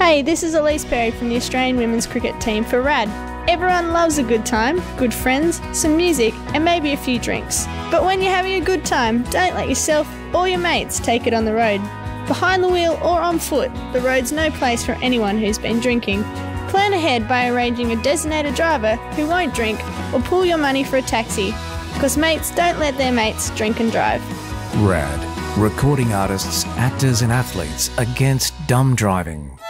Hey, this is Elise Perry from the Australian women's cricket team for RAD. Everyone loves a good time, good friends, some music, and maybe a few drinks. But when you're having a good time, don't let yourself or your mates take it on the road. Behind the wheel or on foot, the road's no place for anyone who's been drinking. Plan ahead by arranging a designated driver who won't drink or pool your money for a taxi, because mates don't let their mates drink and drive. RAD, recording artists, actors and athletes against dumb driving.